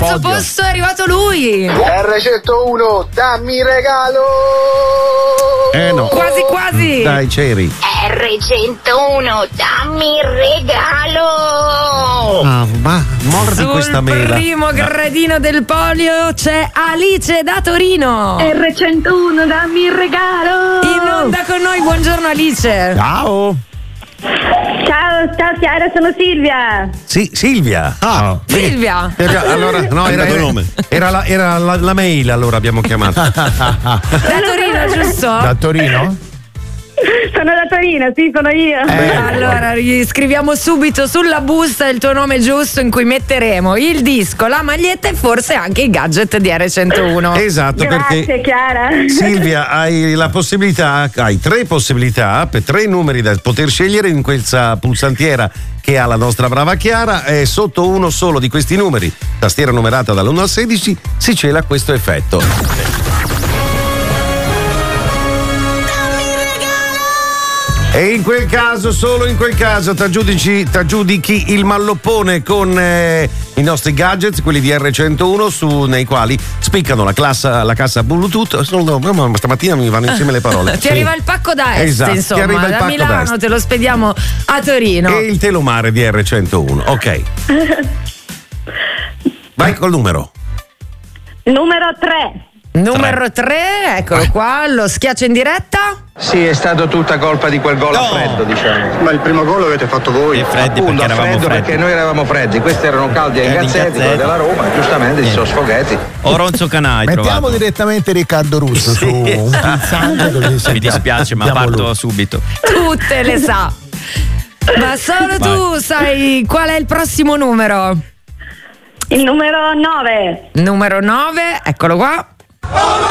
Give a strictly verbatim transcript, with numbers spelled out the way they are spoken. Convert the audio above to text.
terzo posto è arrivato lui. erre centouno, dammi regalo. Eh no. Quasi quasi. Dai, c'eri. erre centouno, dammi regalo. Ah, ma mordi Sul questa mela. primo gradino del podio c'è Alice da Torino. erre centouno, dammi il regalo. In onda con noi, buongiorno Alice. Ciao. Ciao, ciao Chiara, sono Silvia. Sì, Silvia. Ah, Silvia. eh, già, allora, no, era, era, era, la, era la, la mail, allora abbiamo chiamato. Da Torino, giusto? Da Torino? Sono da Torino, sì, sono io. Eh, allora, scriviamo subito sulla busta il tuo nome giusto in cui metteremo il disco, la maglietta e forse anche i gadget di erre centouno. Esatto, Grazie, perché Chiara. Silvia, hai la possibilità, hai tre possibilità per tre numeri da poter scegliere in questa pulsantiera che ha la nostra brava Chiara, e sotto uno solo di questi numeri, tastiera numerata dall'uno al sedici, si cela questo effetto. E in quel caso, solo in quel caso, t'aggiudici, t'aggiudichi il malloppone con eh, i nostri gadgets, quelli di erre centouno, su, nei quali spiccano la, classa, la cassa Bluetooth. Sono, ma stamattina mi vanno insieme le parole. Ti Sì. arriva il pacco da est, Esatto, ti insomma, arriva il da pacco Milano da est. te lo spediamo a Torino. E il telomare di erre centouno, ok. Vai col numero. Numero tre. Numero tre, eccolo qua, lo schiaccio in diretta. Sì, è stato tutta colpa di quel gol a freddo, diciamo. Ma il primo gol l'avete fatto voi. E freddi Appunto, perché a eravamo freddo freddi. perché noi eravamo freddi, questi erano caldi ai Eh, Gazzetti, quelli Gazzetti. della Roma, giustamente si sono sfoghetti. O Ronzo Canà hai Mettiamo trovato. direttamente Riccardo Russo su un pulsante così Mi sentiamo- dispiace, ma sentiamo parto lui. subito. Tutte le sa. Ma solo tu sai qual è il prossimo numero. Il numero nove. Numero nove, eccolo qua.